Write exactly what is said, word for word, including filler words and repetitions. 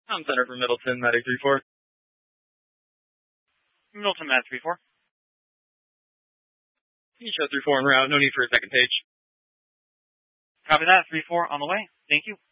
I'm center for Middleton, medic three four. Middleton, medic three four. You show three four en route. No need for a second page. Copy that. three four on the way. Thank you.